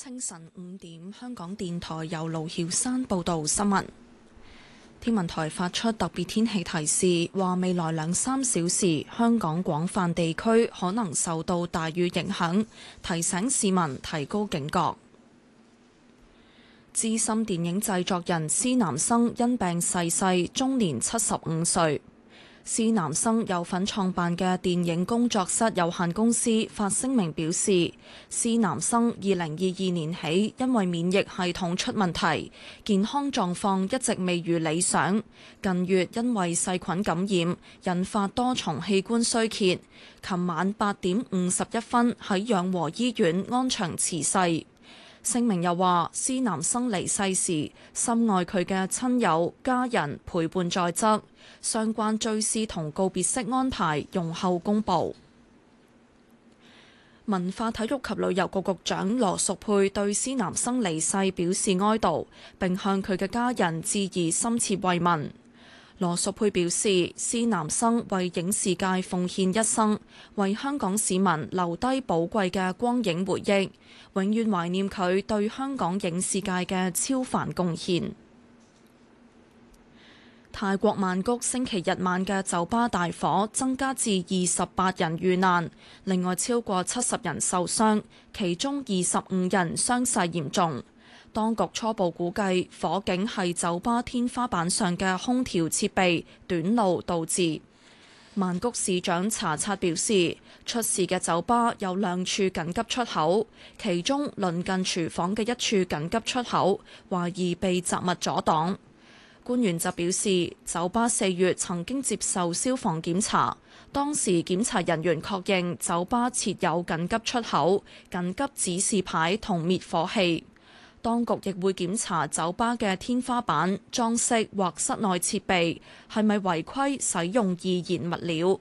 清晨5點，香港電台由盧曉山報道新聞。天文台發出特別天氣提示，話未來2-3小時，香港廣泛地區可能受到大雨影響，提醒市民提高警覺。資深電影製作人施南生因病逝世，終年75歲。施南生有份創辦嘅電影工作室有限公司發聲明表示，施南生2022年起因為免疫系統出問題，健康狀況一直未如理想。近月因為細菌感染，引發多重器官衰竭。琴晚8點51分喺養和醫院安詳辭世。聲明又話，施南生離世時，深愛佢嘅親友家人陪伴在側，相關追思同告別式安排容後公佈。文化體育及旅遊局局長羅淑佩對施南生離世表示哀悼，並向佢嘅家人致以深切慰問。羅淑佩表示，施南生為影視界奉獻一生，為香港市民留低寶貴嘅光影回憶，永遠懷念佢對香港影視界嘅超凡貢獻。泰國曼谷星期日晚嘅酒吧大火增加至28人遇難，另外超過70人受傷，其中25人傷勢嚴重。當局初步估計火警係酒吧天花板上嘅空調設備短路導致。曼谷市長查察表示，出事嘅酒吧有2處緊急出口，其中鄰近廚房嘅一處緊急出口懷疑被雜物阻擋。官員就表示，酒吧4月曾經接受消防檢查，當時檢查人員確認酒吧設有緊急出口、緊急指示牌同滅火器。當局亦會檢查酒吧嘅天花板、裝飾或室內設備係咪違規使用易燃物料。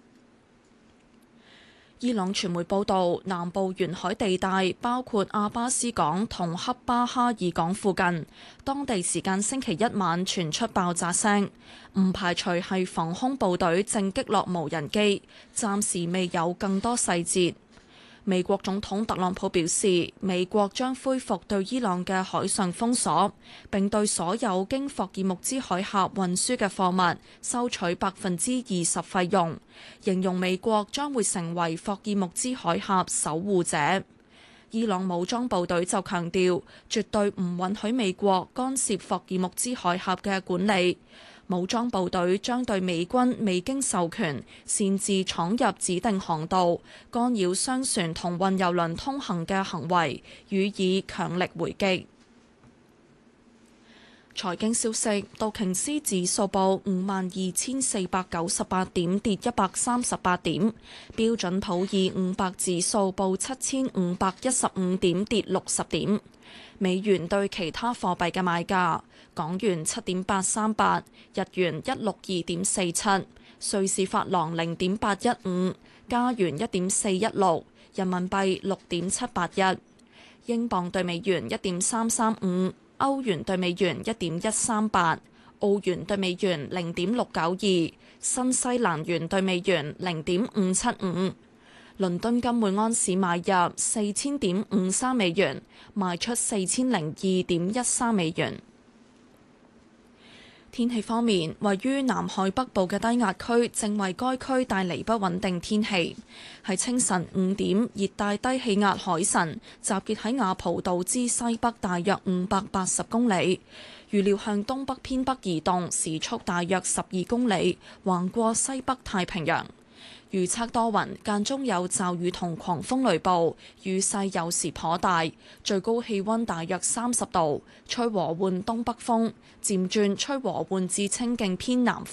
伊朗傳媒報道，南部沿海地帶包括阿巴斯港同恰巴哈爾港附近，當地時間星期一晚傳出爆炸聲，唔排除係防空部隊正擊落無人機，暫時未有更多細節。美國總統特朗普表示，美國將恢復對伊朗嘅海上封鎖，並對所有經霍爾木茲海峽運輸嘅貨物收取20%費用，形容美國將會成為霍爾木茲海峽守護者。伊朗武裝部隊就強調，絕對唔允許美國干涉霍爾木茲海峽嘅管理。武裝部隊將對美軍未經授權擅自闖入指定航道、干擾商船同運油輪通行嘅行為予以強力回擊。財經消息，道瓊斯指數報52,498點，跌138點；標準普爾500指數報7,515點，跌60點。美元對其他貨幣嘅賣價：港元7.838，日元162.47，瑞士法郎0.815，加元1.416，人民幣6.781，英鎊對美元1.335，歐元對美元1.138，澳元對美元0.692，新西蘭元對美元0.575。倫敦金每安士買入4000.53美元，賣出4002.13美元。天氣方面，位於南海北部嘅低壓區正為該區帶嚟不穩定天氣。喺清晨5點，熱帶低氣壓海神集結喺雅蒲島之西北大約580公里，預料向東北偏北移動，時速大約12公里，橫過西北太平洋。預測多雲，間中有驟雨同狂風雷暴，雨勢有時頗大，最高氣溫大約30度，吹和緩東北風，漸轉吹和緩至清勁偏南風。